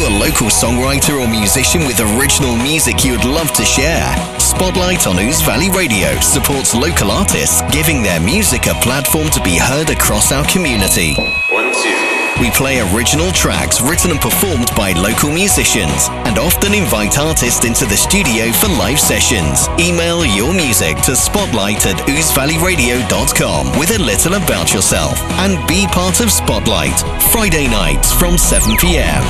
you a local songwriter or musician with original music you would love to share? Spotlight on Ouse Valley Radio supports local artists, giving their music a platform to be heard across our community. 1, 2. We play original tracks written and performed by local musicians and often invite artists into the studio for live sessions. Email your music to spotlight@ousevalleyradio.com with a little about yourself and be part of Spotlight, Friday nights from 7 p.m.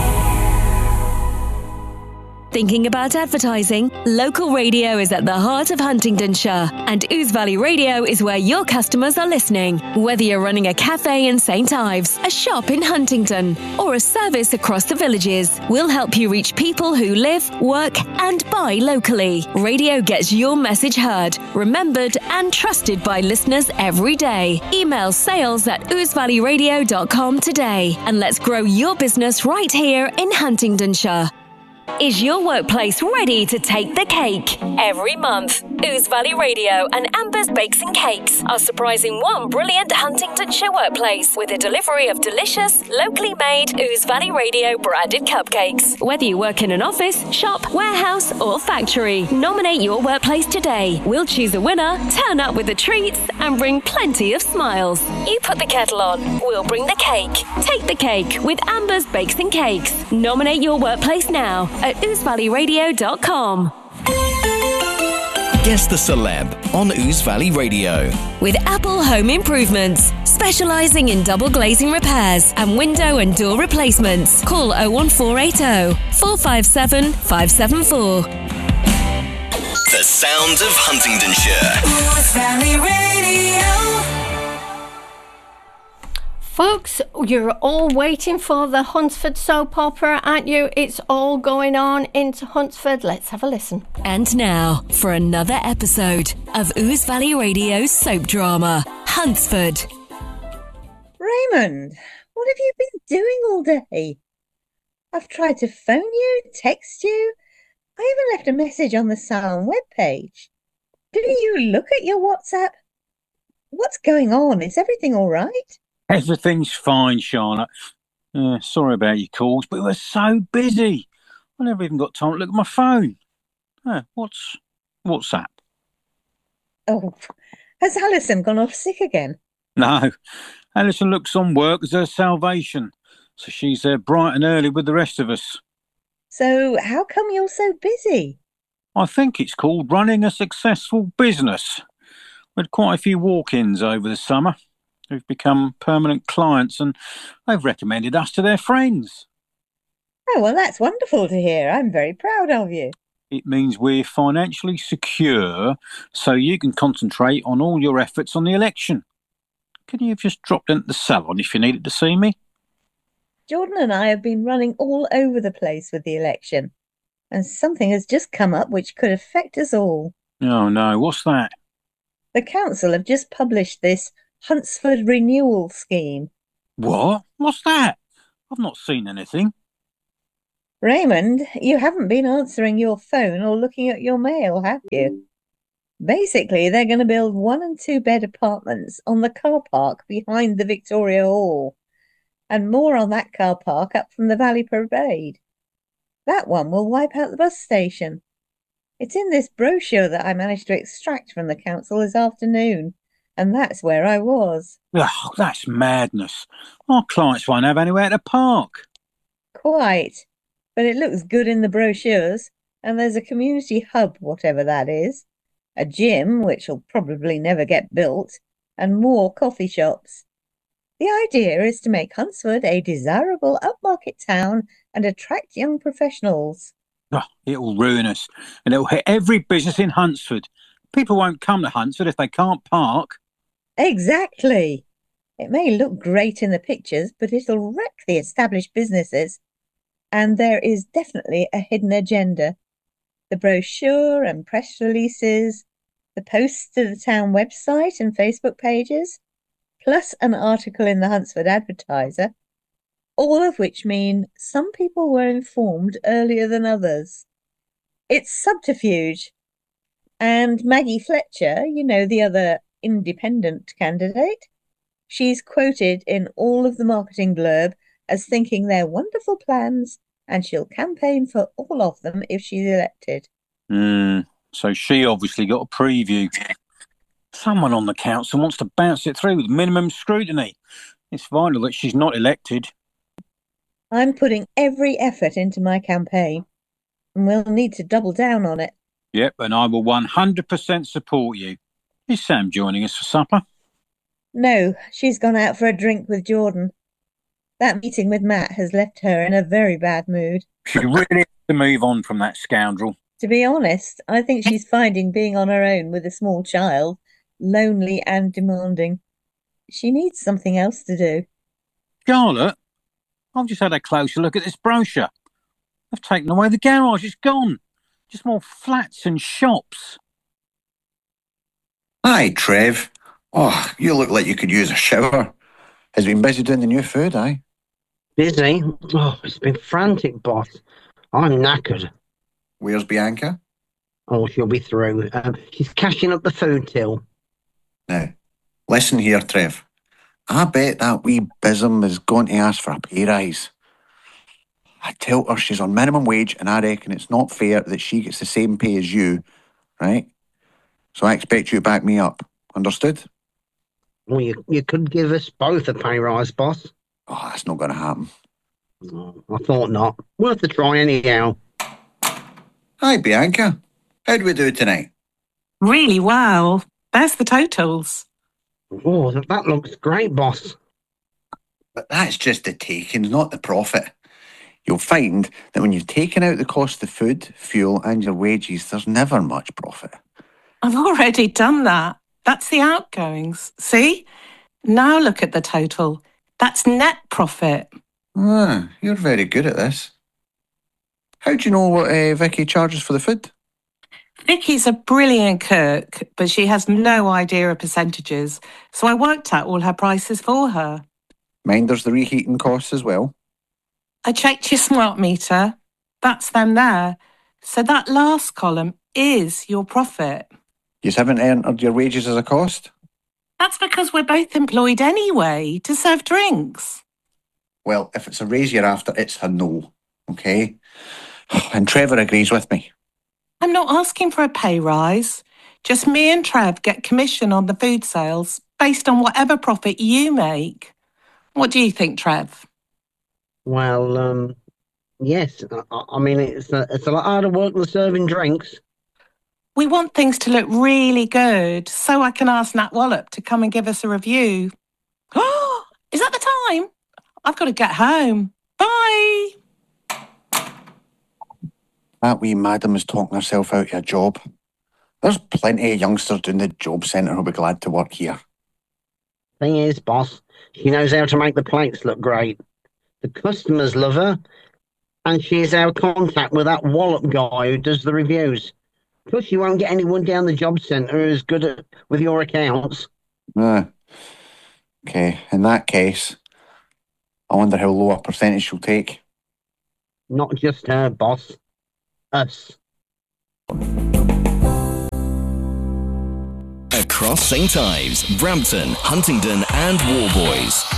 Thinking about advertising? Local radio is at the heart of Huntingdonshire, and Ouse Valley Radio is where your customers are listening. Whether you're running a cafe in St Ives, a shop in Huntingdon, or a service across the villages, we'll help you reach people who live, work, and buy locally. Radio gets your message heard, remembered, and trusted by listeners every day. Email sales@ousevalleyradio.com today, and let's grow your business right here in Huntingdonshire. Is your workplace ready to take the cake? Every month, Ouse Valley Radio and Amber's Bakes and Cakes are surprising one brilliant Huntingdonshire workplace with a delivery of delicious, locally made Ouse Valley Radio branded cupcakes. Whether you work in an office, shop, warehouse, or factory, nominate your workplace today. We'll choose a winner, turn up with the treats, and bring plenty of smiles. You put the kettle on, we'll bring the cake. Take the cake with Amber's Bakes and Cakes. Nominate your workplace now at ousevalleyradio.com. Guess the Celeb on Ouse Valley Radio. With Apple Home Improvements, specialising in double glazing repairs and window and door replacements. Call 01480 457 574. The sound of Huntingdonshire. Ouse Valley Radio. Folks, you're all waiting for the Hunsford soap opera, aren't you? It's all going on into Hunsford. Let's have a listen. And now, for another episode of Ouse Valley Radio's soap drama, Hunsford. Raymond, what have you been doing all day? I've tried to phone you, text you. I even left a message on the Salon webpage. Do you look at your WhatsApp? What's going on? Is everything all right? Everything's fine, Charlotte. Sorry about your calls, but we're so busy. I never even got time to look at my phone. What's WhatsApp? Oh, has Alison gone off sick again? No, Alison looks on work as her salvation, so she's there bright and early with the rest of us. So how come you're so busy? I think it's called running a successful business. We had quite a few walk-ins over the summer who've become permanent clients, and they've recommended us to their friends. Oh, well, that's wonderful to hear. I'm very proud of you. It means we're financially secure, so you can concentrate on all your efforts on the election. Could you have just dropped into the salon if you needed to see me? Jordan and I have been running all over the place with the election, and something has just come up which could affect us all. Oh, no, what's that? The council have just published this Hunsford renewal scheme. What? What's that? I've not seen anything. Raymond, you haven't been answering your phone or looking at your mail, have you? Basically, they're going to build 1 and 2 bed apartments on the car park behind the Victoria Hall, and more on that car park up from the Valley Parade. That one will wipe out the bus station. It's in this brochure that I managed to extract from the council this afternoon. And that's where I was. Oh, that's madness. Our clients won't have anywhere to park. Quite. But it looks good in the brochures. And there's a community hub, whatever that is. A gym, which will probably never get built. And more coffee shops. The idea is to make Hunsford a desirable upmarket town and attract young professionals. Oh, it'll ruin us. And it'll hit every business in Hunsford. People won't come to Hunsford if they can't park. Exactly. It may look great in the pictures, but it'll wreck the established businesses. And there is definitely a hidden agenda. The brochure and press releases, the posts to the town website and Facebook pages, plus an article in the Hunsford Advertiser, all of which mean some people were informed earlier than others. It's subterfuge. And Maggie Fletcher, you know, the other independent candidate, she's quoted in all of the marketing blurb as thinking they're wonderful plans and she'll campaign for all of them if she's elected. So she obviously got a preview. Someone on the council wants to bounce it through with minimum scrutiny. It's vital that she's not elected. I'm putting every effort into my campaign, and we'll need to double down on it. Yep, and I will 100% support you. Is Sam joining us for supper? No, she's gone out for a drink with Jordan. That meeting with Matt has left her in a very bad mood. She really has to move on from that scoundrel. To be honest, I think she's finding being on her own with a small child lonely and demanding. She needs something else to do. Charlotte, I've just had a closer look at this brochure. They've taken away the garage. It's gone. Just more flats and shops. Hi, Trev. Oh, you look like you could use a shower. Has been busy doing the new food, aye? Busy? Oh, it's been frantic, boss. I'm knackered. Where's Bianca? Oh, she'll be through. She's cashing up the food till. Now, listen here, Trev. I bet that wee bism is going to ask for a pay rise. I tell her she's on minimum wage and I reckon it's not fair that she gets the same pay as you, right? So I expect you to back me up. Understood? Well, you could give us both a pay rise, boss. Oh, that's not going to happen. Oh, I thought not. Worth a try anyhow. Hi, Bianca. How'd we do tonight? Really well. There's the totals. Oh, that looks great, boss. But that's just the takings, not the profit. You'll find that when you've taken out the cost of food, fuel and your wages, there's never much profit. I've already done that. That's the outgoings. See? Now look at the total. That's net profit. Ah, you're very good at this. How do you know what Vicky charges for the food? Vicky's a brilliant cook, but she has no idea of percentages, so I worked out all her prices for her. Mind there's the reheating costs as well. I checked your smart meter. That's them there. So that last column is your profit. You haven't entered your wages as a cost? That's because we're both employed anyway, to serve drinks. Well, if it's a raise you're after, it's a no, okay? And Trevor agrees with me. I'm not asking for a pay rise. Just me and Trev get commission on the food sales based on whatever profit you make. What do you think, Trev? Well, yes. I mean, it's a lot harder work than serving drinks. We want things to look really good, so I can ask Nat Wallop to come and give us a review. Oh, is that the time? I've got to get home. Bye. That wee madam is talking herself out of a job. There's plenty of youngsters doing the job centre who'll be glad to work here. Thing is, boss, she knows how to make the plates look great. The customers love her, and she is our contact with that Wallop guy who does the reviews. Plus, you won't get anyone down the job centre who's good at with your accounts. Okay, in that case, I wonder how low a percentage she'll take. Not just her, boss. Us. Across St Ives, Brampton, Huntingdon and Warboys.